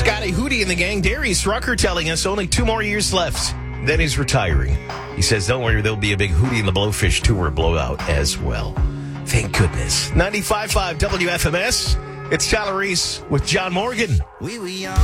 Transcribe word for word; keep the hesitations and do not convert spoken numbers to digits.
Scotty Hootie and the gang. Darius Rucker telling us only two more years left. Then he's retiring. He says, don't worry, there'll be a big Hootie and the Blowfish tour blowout as well. Thank goodness. ninety-five point five W F M S. It's Tyler Reese with John Morgan. We were young.